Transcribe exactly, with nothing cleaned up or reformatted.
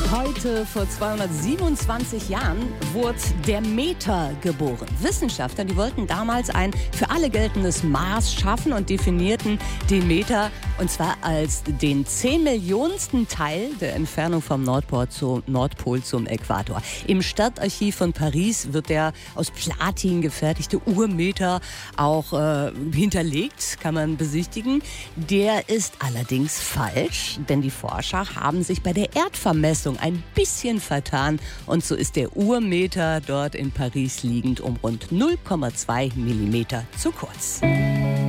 Heute, vor zweihundertsiebenundzwanzig Jahren, wurde der Meter geboren. Wissenschaftler, die wollten damals ein für alle geltendes Maß schaffen und definierten den Meter, und zwar als den zehnmillionensten Teil der Entfernung vom Nordpol zum, Nordpol zum Äquator. Im Stadtarchiv von Paris wird der aus Platin gefertigte Urmeter auch äh, hinterlegt, kann man besichtigen. Der ist allerdings falsch, denn die Forscher haben sich bei der Erdvermessung ein bisschen vertan, und so ist der Urmeter dort in Paris liegend um rund null Komma zwei Millimeter zu kurz.